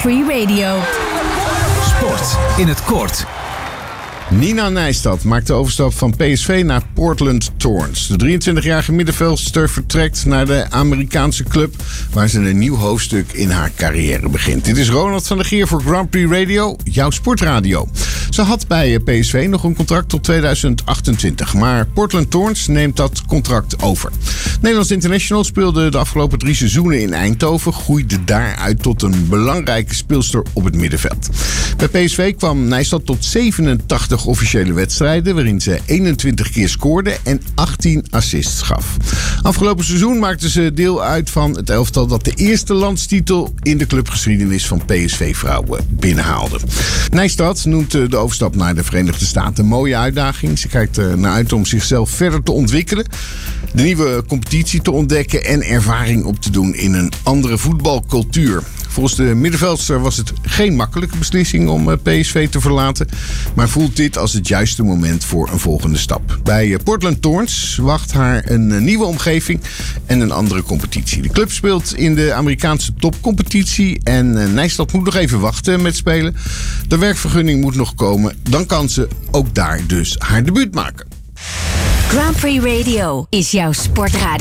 Prix Radio. Sport in het kort. Nina Nijstad maakt de overstap van PSV naar Portland Thorns. De 23-jarige middenveldster vertrekt naar de Amerikaanse club, waar ze een nieuw hoofdstuk in haar carrière begint. Dit is Ronald van der Gier voor Grand Prix Radio, jouw sportradio. Ze had bij PSV nog een contract tot 2028, maar Portland Thorns neemt dat contract over. Nederlands International speelde de afgelopen 3 seizoenen in Eindhoven, groeide daaruit tot een belangrijke speelster op het middenveld. Bij PSV kwam Nijstad tot 87 officiële wedstrijden, waarin ze 21 keer scoorde en 18 assists gaf. Afgelopen seizoen maakte ze deel uit van het elftal dat de eerste landstitel in de clubgeschiedenis van PSV-vrouwen binnenhaalde. Nijstad noemt de overstap naar de Verenigde Staten een mooie uitdaging. Ze kijkt er naar uit om zichzelf verder te ontwikkelen, de nieuwe competitie te ontdekken en ervaring op te doen in een andere voetbalcultuur. Volgens de middenveldster was het geen makkelijke beslissing om PSV te verlaten, maar voelt dit als het juiste moment voor een volgende stap. Bij Portland Thorns wacht haar een nieuwe omgeving en een andere competitie. De club speelt in de Amerikaanse topcompetitie en Nijstad moet nog even wachten met spelen. De werkvergunning moet nog komen, dan kan ze ook daar dus haar debuut maken. Grand Prix Radio is jouw sportradio.